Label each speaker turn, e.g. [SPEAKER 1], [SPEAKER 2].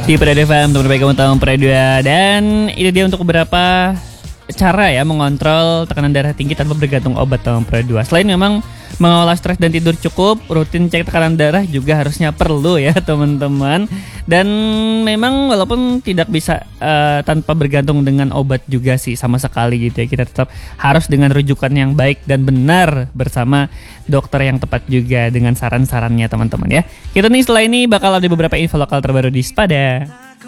[SPEAKER 1] Di Pride FM, teman baik kamu tahu Pride 2. Dan itu dia untuk beberapa cara ya mengontrol tekanan darah tinggi tanpa bergantung obat tahun Pride 2. Selain memang mengolah stres dan tidur cukup, rutin cek tekanan darah juga harusnya perlu ya teman-teman. Dan memang walaupun tidak bisa tanpa bergantung dengan obat juga sih sama sekali gitu ya. Kita tetap harus dengan rujukan yang baik dan benar bersama dokter yang tepat juga dengan saran-sarannya teman-teman ya. Kita nih setelah ini bakal ada beberapa info lokal terbaru di Spada.